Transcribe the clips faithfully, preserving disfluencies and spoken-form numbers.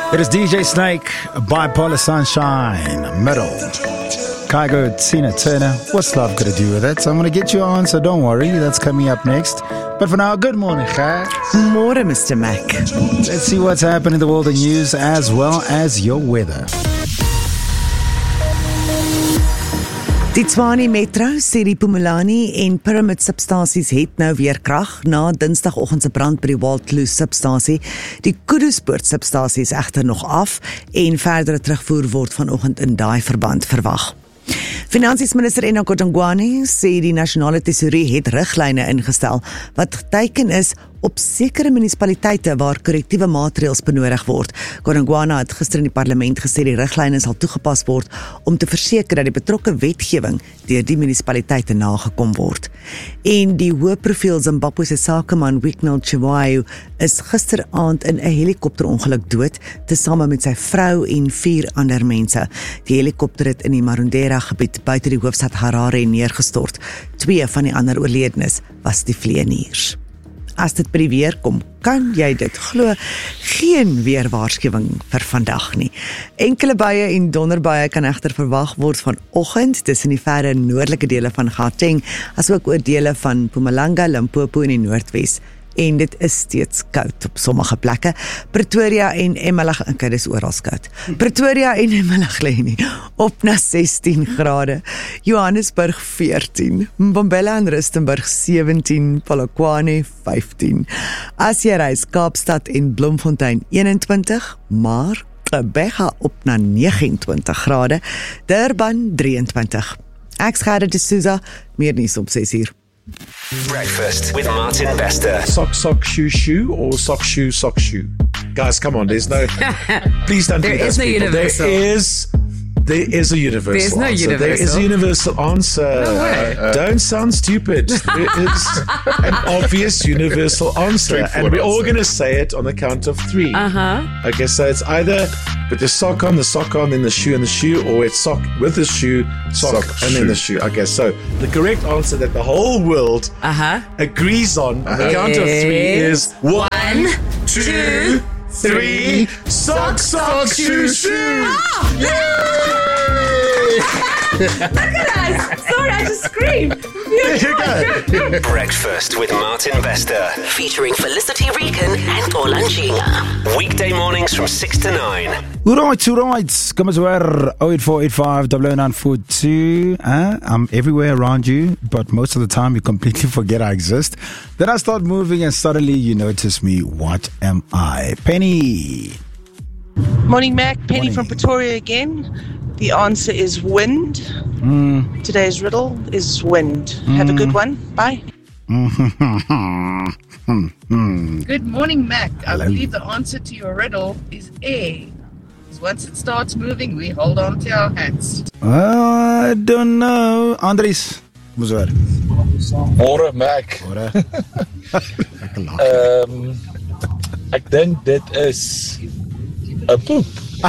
It is D J Snake, Bipolar Sunshine, Metal. Kygo, Tina Turner, what's love got to do with it? So I'm going to get you on, so don't worry, that's coming up next. But for now, good morning, Kha. Morning, Mister Mac. Let's see what's happening in the world of news as well as your weather. Die Tshwane Metro sê die Pumulani en Pyramid substasies het nou weer krag na Dinsdagoggend se brand by die Waldloos substasie. Die Kuduspoort substasie is egter nog af en verdere terugvoer word vanoggend in daai verband verwag. Finansiesminister Enoch Godongwana sê die nasionale tesourie het riglyne ingestel wat geteken is op sekere munisipaliteite waar korrektiewe maatreëls benodig word. Godongwana het gister in die parlement gesê die riglyne sal toegepas word om te verseker dat die betrokke wetgewing deur die munisipaliteite nagekom word. En die hoëprofiel Zimbabwe se sakeman Wicknell Chiwayu is gisteraand in 'n helikopterongeluk dood, tesame met sy vrou en vier ander mense. Die helikopter het in die Marondera gebied buite die hoofstad Harare neergestort. Twee van die ander oorledenes was die vlieëniers. As dit by die weer kom, kan jy dit glo, geen weerwaarskuwing vir vandag nie. Enkele buie en donderbuie kan egter verwag word vanoggend tussen die verre noordelike dele van Gauteng, asook oor dele van Mpumalanga, Limpopo en die Noordwes. En dit is steeds koud op sommige plekke. Pretoria en Mpumalanga, okay, dis oral koud. Pretoria en Mpumalanga lê nie op na sestien grade. Johannesburg veertien, Mbombela en Rustenburg sewentien, Polokwane vyftien. As jy reis Kaapstad en Bloemfontein eenentwintig, maar Gqeberha op na negenentwintig grade, Durban drieëntwintig. Ek's Gerda de Souza, meer nuus op ses uur. Breakfast with Martin Bester. Sock, sock, shoe, shoe, or sock, shoe, sock, shoe. Guys, come on, there's no... Please don't There do is this, no people. universal. There is... There is a universal There's no answer. universal. There is a universal answer. No way. Uh, don't sound stupid. There is an obvious universal answer. And we're all going to say it on the count of three. Uh-huh. Okay, so it's either with the sock on, the sock on, then the shoe and the shoe, or it's sock with the shoe, sock, Sock, and shoe. then the shoe. Okay, so the correct answer that the whole world Uh-huh. agrees on, on the count of three is one, two, three, sock, sock, shoe, shoe. Look at us! Sorry, I just screamed. There you go. Breakfast with Martin Bester. Featuring Felicity Regan and Olanjinga. Weekday mornings from six to nine. Alright, alright. Kom eens weer. oh eight four eight five, oh nine four two. Uh, I'm everywhere around you, but most of the time you completely forget I exist. Then I start moving and suddenly you notice me. What am I? Penny. Morning, Mac. Penny Morning. from Pretoria again. The answer is wind. Mm. Today's riddle is wind. Have a good one. Bye. Good morning, Mac. I Hello. believe the answer to your riddle is air. Because once it starts moving, we hold on to our hats. I don't know. Andries. Kom eens weer. Môre Mac. Môre. Lekker lag. Ehm um, ek dink dit is 'n poep.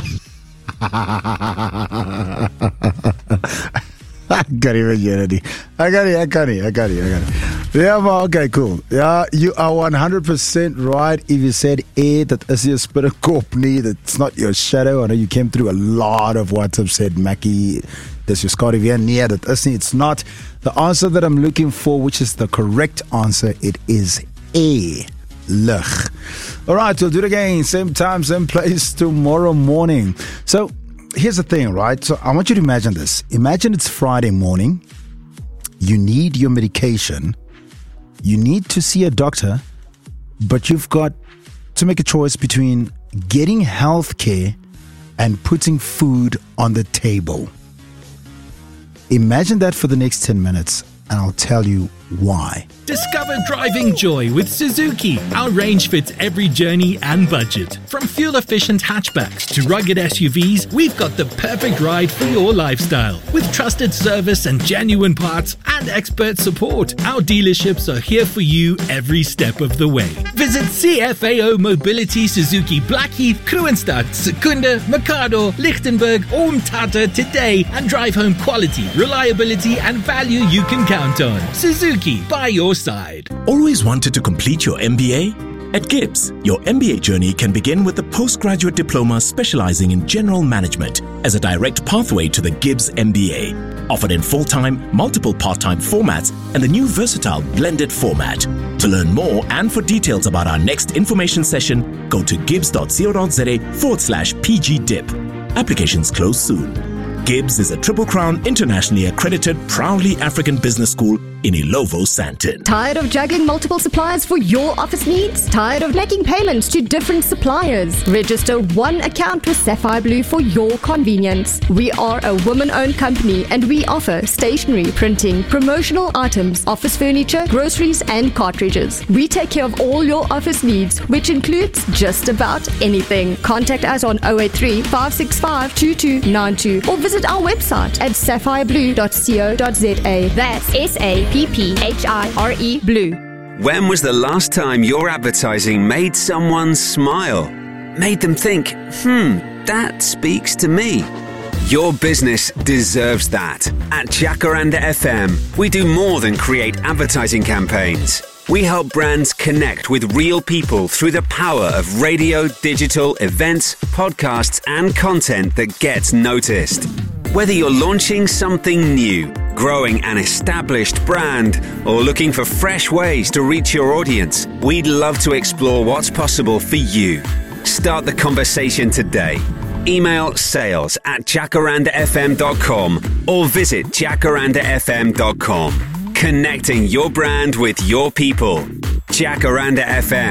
I got it, Unity. I got it, I got it, I got it, I got it. Yeah, maar okay, cool. Yeah, you are one hundred percent right if you said A, that is your spirit kop nie, that's not your shadow. I know you came through a lot of WhatsApp said, Mackie, that's your Scotty Vian. Yeah, that is nie, it's not. The answer that I'm looking for, which is the correct answer, it is A. Lig. All right, we'll do it again. Same time, same place tomorrow morning. So here's the thing, right? So I want you to imagine this. Imagine it's Friday morning. You need your medication. You need to see a doctor, but you've got to make a choice between getting health care and putting food on the table. Imagine that for the next ten minutes, and I'll tell you why. Discover driving joy with Suzuki. Our range fits every journey and budget. From fuel-efficient hatchbacks to rugged S U Vs, we've got the perfect ride for your lifestyle. With trusted service and genuine parts and expert support, our dealerships are here for you every step of the way. Visit C F A O Mobility Suzuki Blackheath, Kroonstad, Secunda, Mikado, Lichtenburg or Umtata today and drive home quality, reliability and value you can count on. Suzuki, by your side. Always wanted to complete your M B A? At Gibbs, your M B A journey can begin with the postgraduate diploma specializing in general management as a direct pathway to the Gibbs M B A. Offered in full-time, multiple part-time formats and the new versatile blended format. To learn more and for details about our next information session, go to gibbs.co.za forward slash pgdip. Applications close soon. Gibbs is a Triple Crown internationally accredited, proudly African business school in Ilovo, Sandton. Tired of juggling multiple suppliers for your office needs? Tired of making payments to different suppliers? Register one account with Sapphire Blue for your convenience. We are a woman-owned company and we offer stationery, printing, promotional items, office furniture, groceries and cartridges. We take care of all your office needs, which includes just about anything. Contact us on zero eight three, five six five, two two nine two or visit our website at sapphire blue dot co dot za. That's S A P P H I R E Blue. When was the last time your advertising made someone smile? Made them think, hmm, that speaks to me. Your business deserves that. At Jacaranda F M, we do more than create advertising campaigns. We help brands connect with real people through the power of radio, digital, events, podcasts, and content that gets noticed. Whether you're launching something new, growing an established brand, or looking for fresh ways to reach your audience, we'd love to explore what's possible for you. Start the conversation today. Email sales at jacaranda f m dot com or visit jacaranda f m dot com. Connecting your brand with your people. Jacaranda F M.